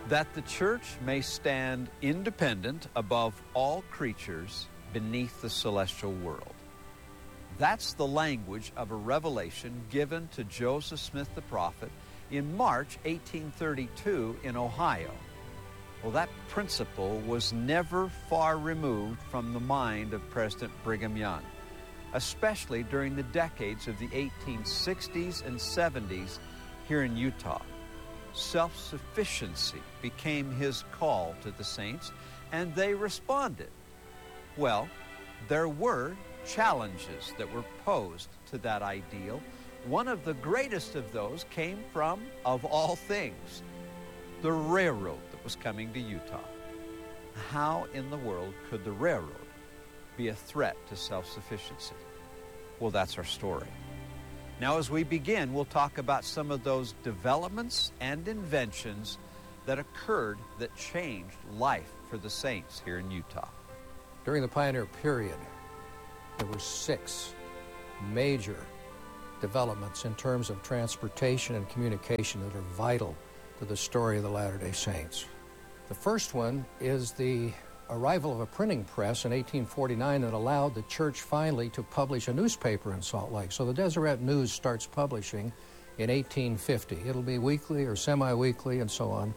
that the church may stand independent above all creatures beneath the celestial world. That's the language of a revelation given to Joseph Smith the prophet in March 1832 in Ohio. Well, that principle was never far removed from the mind of President Brigham Young, especially during the decades of the 1860s and 70s here in Utah. Self-sufficiency became his call to the saints, and they responded. Well, there were challenges that were posed to that ideal. One of the greatest of those came from, of all things, the railroad that was coming to Utah. How in the world could the railroad be a threat to self-sufficiency? Well, that's our story. Now, as we begin, we'll talk about some of those developments and inventions that occurred that changed life for the saints here in Utah. During the pioneer period, there were 6 major developments in terms of transportation and communication that are vital to the story of the Latter-day Saints. The first one is the arrival of a printing press in 1849 that allowed the church finally to publish a newspaper in Salt Lake. So the Deseret News starts publishing in 1850. It'll be weekly or semi-weekly and so on.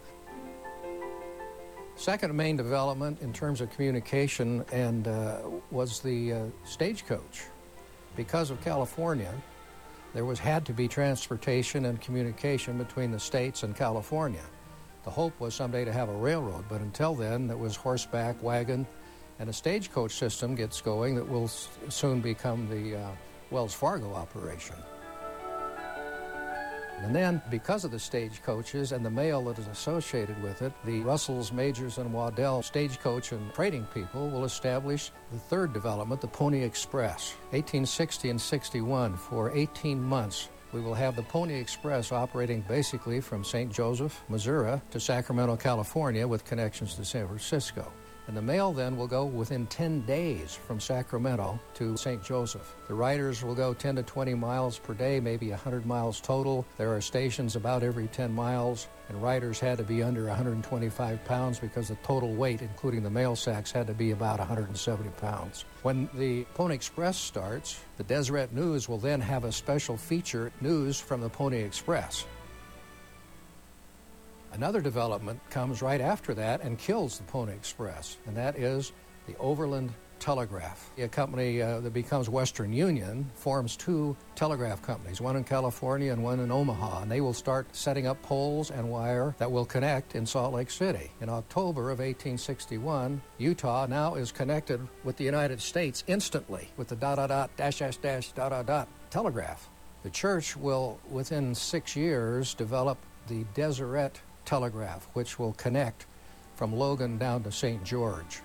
Second main development in terms of communication was the stagecoach. Because of California, there had to be transportation and communication between the states and California. The hope was someday to have a railroad, but until then, it was horseback, wagon, and a stagecoach system gets going that will soon become the Wells Fargo operation. And then, because of the stagecoaches and the mail that is associated with it, the Russells, Majors, and Waddell stagecoach and trading people will establish the third development, the Pony Express. 1860 and 61, for 18 months, we will have the Pony Express operating basically from St. Joseph, Missouri, to Sacramento, California, with connections to San Francisco. And the mail then will go within 10 days from Sacramento to St. Joseph. The riders will go 10 to 20 miles per day, maybe 100 miles total. There are stations about every 10 miles, and riders had to be under 125 pounds because the total weight, including the mail sacks, had to be about 170 pounds. When the Pony Express starts, the Deseret News will then have a special feature, news from the Pony Express. Another development comes right after that and kills the Pony Express, and that is the Overland Telegraph. A company that becomes Western Union forms 2 telegraph companies, one in California and one in Omaha, and they will start setting up poles and wire that will connect in Salt Lake City. In October of 1861, Utah now is connected with the United States instantly with the ... telegraph. The church will, within 6 years, develop the Deseret Telegraph, which will connect from Logan down to St. George.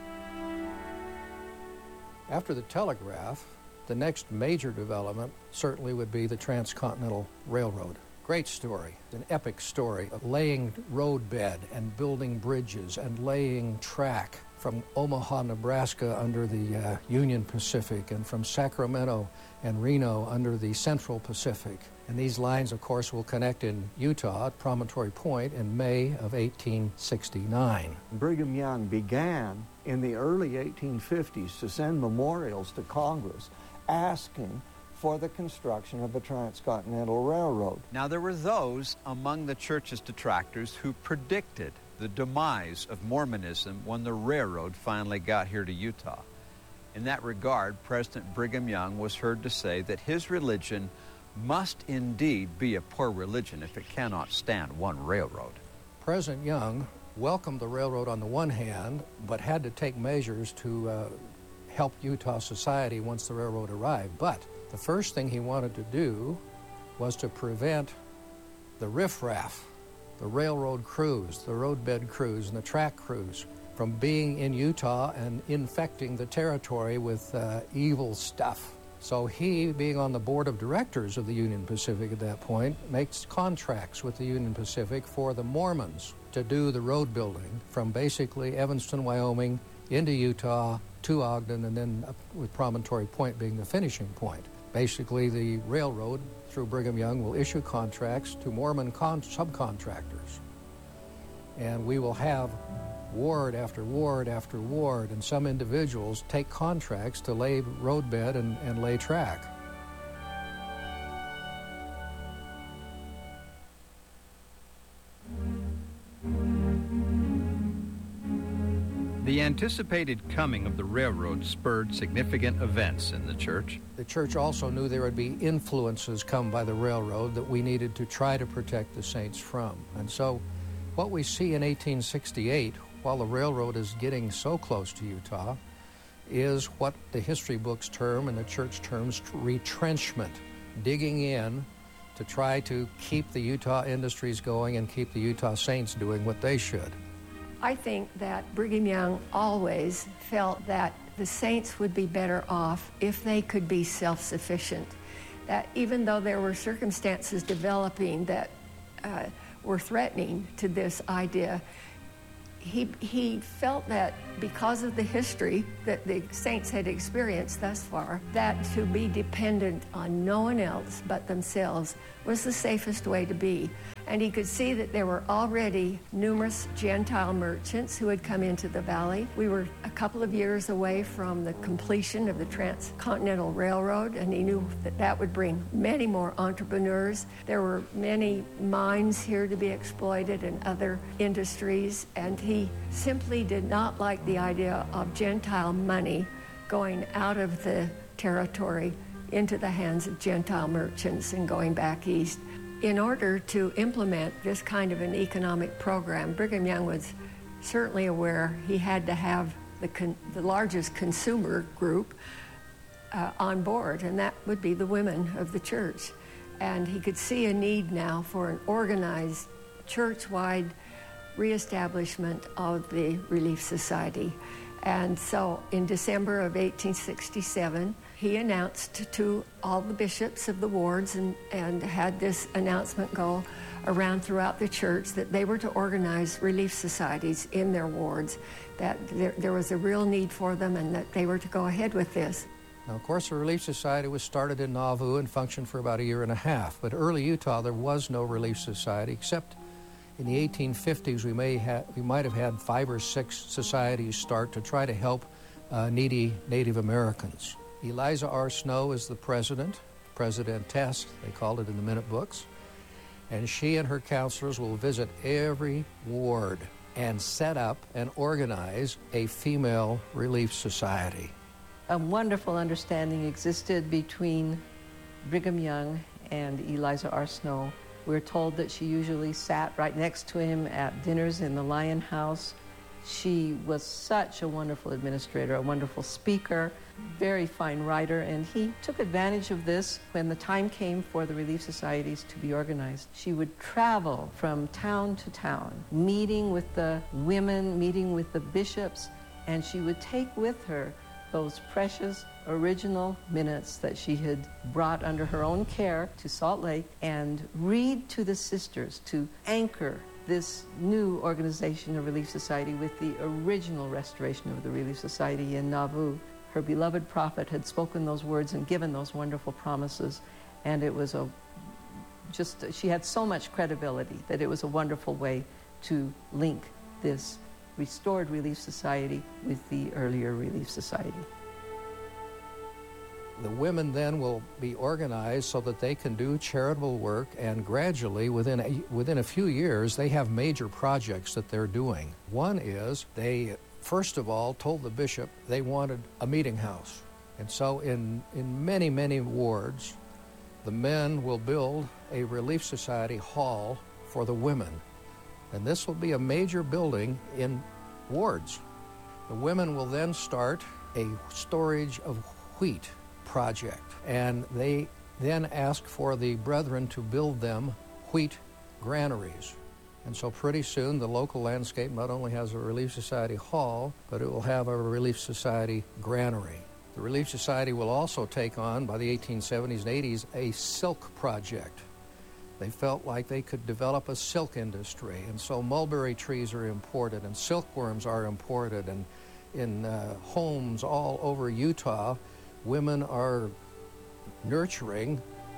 After the telegraph, the next major development certainly would be the Transcontinental Railroad. Great story, an epic story of laying roadbed and building bridges and laying track from Omaha, Nebraska under the Union Pacific, and from Sacramento and Reno under the Central Pacific. And these lines, of course, will connect in Utah at Promontory Point in May of 1869. Brigham Young began in the early 1850s to send memorials to Congress asking for the construction of a transcontinental railroad. Now, there were those among the church's detractors who predicted the demise of Mormonism when the railroad finally got here to Utah. In that regard, President Brigham Young was heard to say that his religion must indeed be a poor religion if it cannot stand one railroad. President Young welcomed the railroad on the one hand, but had to take measures to help Utah society once the railroad arrived. But the first thing he wanted to do was to prevent the riffraff, the railroad crews, the roadbed crews, and the track crews from being in Utah and infecting the territory with evil stuff. So he, being on the board of directors of the Union Pacific at that point, makes contracts with the Union Pacific for the Mormons to do the road building from basically Evanston, Wyoming, into Utah, to Ogden, and then up with Promontory Point being the finishing point. Basically, the railroad, through Brigham Young, will issue contracts to Mormon subcontractors. And we will have ward after ward after ward, and some individuals take contracts to lay roadbed and lay track. The anticipated coming of the railroad spurred significant events in the church. The church also knew there would be influences come by the railroad that we needed to try to protect the saints from. And so what we see in 1868, while the railroad is getting so close to Utah, is what the history books term and the church terms retrenchment, digging in to try to keep the Utah industries going and keep the Utah saints doing what they should. I think that Brigham Young always felt that the saints would be better off if they could be self-sufficient. That even though there were circumstances developing that were threatening to this idea, he felt that because of the history that the saints had experienced thus far, that to be dependent on no one else but themselves was the safest way to be. And he could see that there were already numerous Gentile merchants who had come into the valley. We were a couple of years away from the completion of the Transcontinental Railroad, and he knew that that would bring many more entrepreneurs. There were many mines here to be exploited and other industries, and he simply did not like the idea of Gentile money going out of the territory into the hands of Gentile merchants and going back east. In order to implement this kind of an economic program, Brigham Young was certainly aware he had to have the largest consumer group on board, and that would be the women of the church. And he could see a need now for an organized, church-wide reestablishment of the Relief Society. And so in December of 1867, he announced to all the bishops of the wards and had this announcement go around throughout the church that they were to organize relief societies in their wards, that there was a real need for them and that they were to go ahead with this. Now, of course, the Relief Society was started in Nauvoo and functioned for about a year and a half, but early Utah there was no Relief Society except in the 1850s, we might have had 5 or 6 societies start to try to help needy Native Americans. Eliza R. Snow is the president, presidentess, they called it in the minute books, and she and her counselors will visit every ward and set up and organize a female relief society. A wonderful understanding existed between Brigham Young and Eliza R. Snow. We're told that she usually sat right next to him at dinners in the Lion House. She was such a wonderful administrator, a wonderful speaker, very fine writer, and he took advantage of this when the time came for the relief societies to be organized. She would travel from town to town, meeting with the women, meeting with the bishops, and she would take with her those precious original minutes that she had brought under her own care to Salt Lake and read to the sisters to anchor this new organization of Relief Society with the original restoration of the Relief Society in Nauvoo. Her beloved prophet had spoken those words and given those wonderful promises, and it was she had so much credibility that it was a wonderful way to link this restored Relief Society with the earlier Relief Society. The women then will be organized so that they can do charitable work, and gradually, within a few years, they have major projects that they're doing. One is they, first of all, told the bishop they wanted a meeting house. And so in many, many wards, the men will build a Relief Society hall for the women. And this will be a major building in wards. The women will then start a storage of wheat project, and they then ask for the brethren to build them wheat granaries. And so pretty soon the local landscape not only has a Relief Society hall, but it will have a Relief Society granary. The Relief Society will also take on, by the 1870s and 80s, a silk project. They felt like they could develop a silk industry, and so mulberry trees are imported and silkworms are imported, and in homes all over Utah, women are nurturing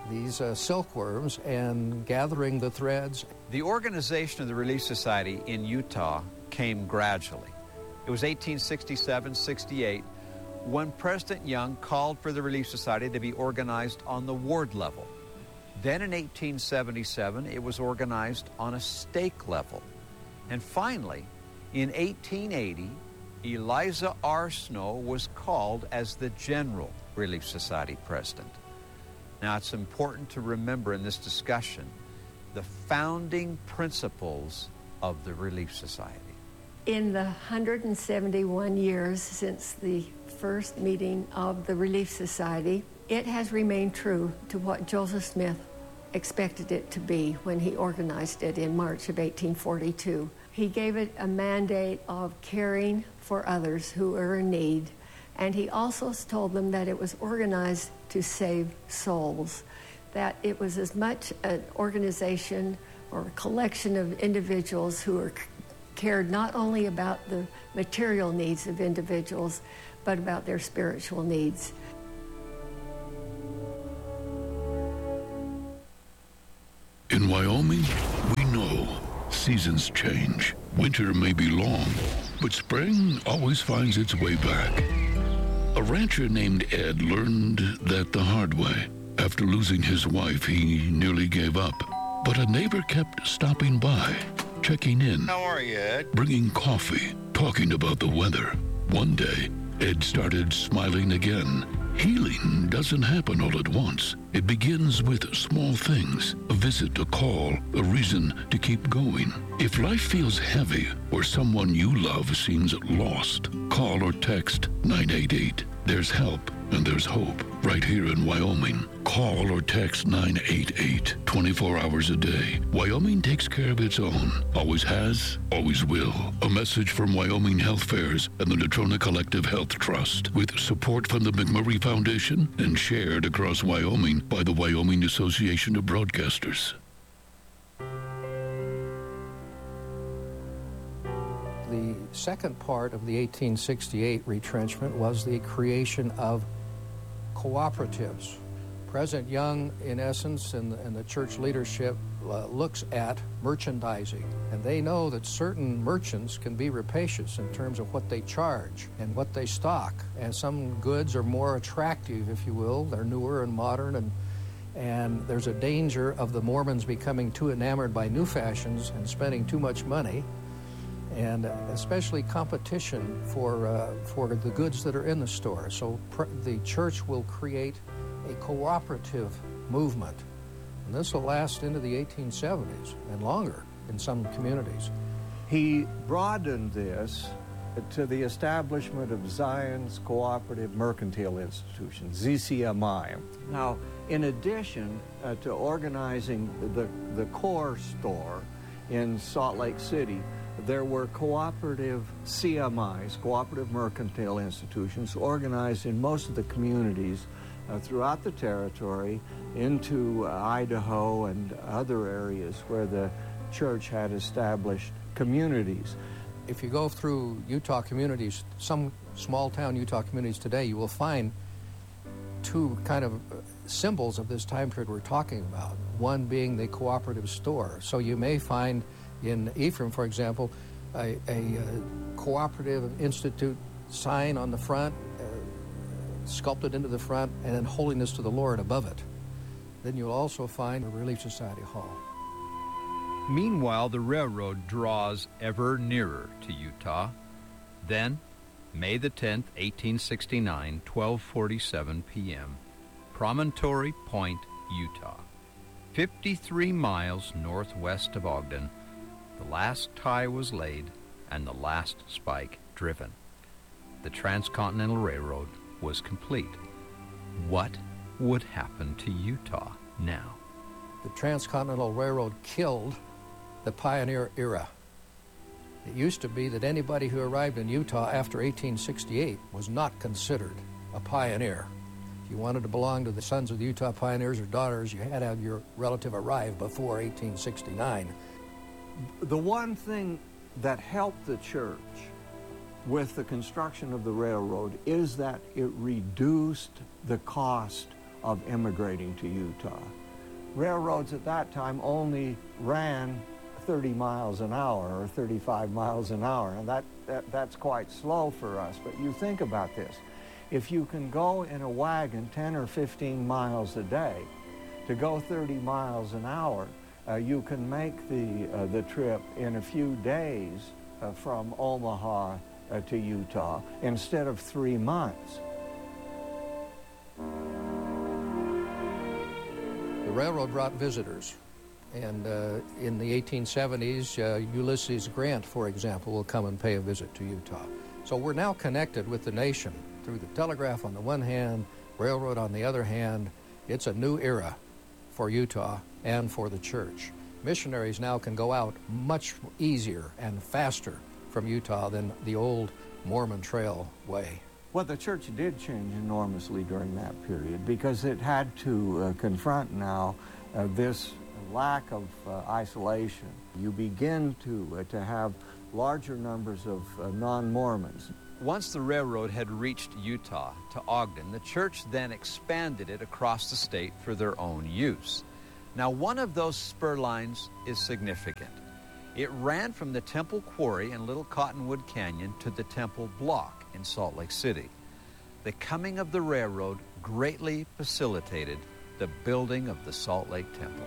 these silkworms and gathering the threads. The organization of the Relief Society in Utah came gradually. It was 1867-68 when President Young called for the Relief Society to be organized on the ward level. Then in 1877, it was organized on a stake level. And finally, in 1880, Eliza R. Snow was called as the General Relief Society President. Now, it's important to remember in this discussion the founding principles of the Relief Society. In the 171 years since the first meeting of the Relief Society, it has remained true to what Joseph Smith expected it to be when he organized it in March of 1842. He gave it a mandate of caring for others who are in need, and he also told them that it was organized to save souls, that it was as much an organization or a collection of individuals who are cared not only about the material needs of individuals, but about their spiritual needs. In Wyoming, we know seasons change. Winter may be long, but spring always finds its way back. A rancher named Ed learned that the hard way. After losing his wife, he nearly gave up. But a neighbor kept stopping by, checking in. How are you, Ed? Bringing coffee, talking about the weather. One day, Ed started smiling again. Healing doesn't happen all at once. It begins with small things, a visit, a call, a reason to keep going. If life feels heavy or someone you love seems lost, call or text 988. There's help and there's hope right here in Wyoming. Call or text 988 24 hours a day. Wyoming takes care of its own. Always has, always will. A message from Wyoming Health Fairs and the Natrona Collective Health Trust, with support from the McMurray Foundation and shared across Wyoming by the Wyoming Association of Broadcasters. The second part of the 1868 retrenchment was the creation of cooperatives. President Young, in essence, and the church leadership looks at merchandising, and they know that certain merchants can be rapacious in terms of what they charge and what they stock, and some goods are more attractive, if you will. They're newer and modern, and there's a danger of the Mormons becoming too enamored by new fashions and spending too much money, and especially competition for the goods that are in the store. So the church will create a cooperative movement, and this will last into the 1870s and longer in some communities. He broadened this to the establishment of Zion's Cooperative Mercantile Institution, ZCMI. Now, in addition to organizing the core store in Salt Lake City, there were cooperative CMIs, Cooperative Mercantile Institutions, organized in most of the communities throughout the territory, into Idaho and other areas where the church had established communities. If you go through Utah communities, some small-town Utah communities today, you will find two kind of symbols of this time period we're talking about, one being the cooperative store. So you may find in Ephraim, for example, a cooperative institute sign on the front, sculpted into the front, and then Holiness to the Lord above it. Then you'll also find a Relief Society Hall. Meanwhile, the railroad draws ever nearer to Utah. Then, May the 10th, 1869, 12:47 p.m., Promontory Point, Utah. 53 miles northwest of Ogden, the last tie was laid and the last spike driven. The Transcontinental Railroad was complete. What would happen to Utah now? The Transcontinental Railroad killed the pioneer era. It used to be that anybody who arrived in Utah after 1868 was not considered a pioneer. If you wanted to belong to the Sons of the Utah Pioneers or Daughters, you had to have your relative arrive before 1869. The one thing that helped the church with the construction of the railroad is that it reduced the cost of immigrating to Utah. Railroads at that time only ran 30 miles an hour or 35 miles an hour, and that's quite slow for us. But you think about this. If you can go in a wagon 10 or 15 miles a day, to go 30 miles an hour, you can make the trip in a few days from Omaha to Utah instead of 3 months. The railroad brought visitors, and in the 1870s, Ulysses Grant, for example, will come and pay a visit to Utah. So we're now connected with the nation through the telegraph on the one hand, railroad on the other hand. It's a new era for Utah and for the church. Missionaries now can go out much easier and faster from Utah than the old Mormon Trail way. Well, the church did change enormously during that period because it had to confront now this lack of isolation. You begin to have larger numbers of non-Mormons. Once the railroad had reached Utah to Ogden, the church then expanded it across the state for their own use. Now, one of those spur lines is significant. It ran from the Temple Quarry in Little Cottonwood Canyon to the Temple Block in Salt Lake City. The coming of the railroad greatly facilitated the building of the Salt Lake Temple.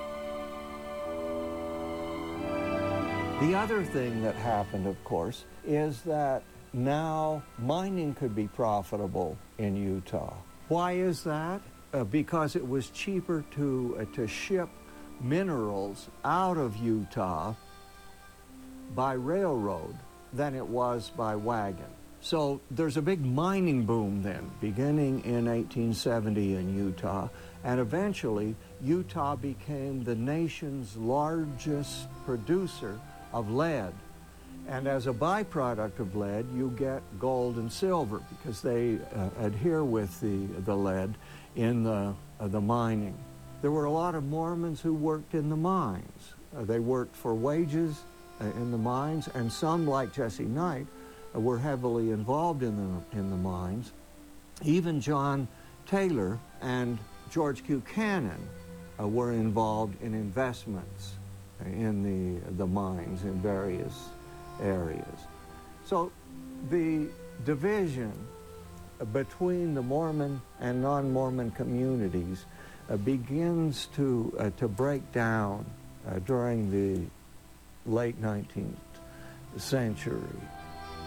The other thing that happened, of course, is that now mining could be profitable in Utah. Why is that? Because it was cheaper to ship minerals out of Utah by railroad than it was by wagon. So there's a big mining boom then, beginning in 1870 in Utah, and eventually Utah became the nation's largest producer of lead. And as a byproduct of lead, you get gold and silver because they adhere with the lead in the mining. There were a lot of Mormons who worked in the mines. They worked for wages in the mines, and some, like Jesse Knight, were heavily involved in the mines. Even John Taylor and George Q. Cannon were involved in investments in the mines in various areas. So the division between the Mormon and non-Mormon communities begins to break down during the late 19th century.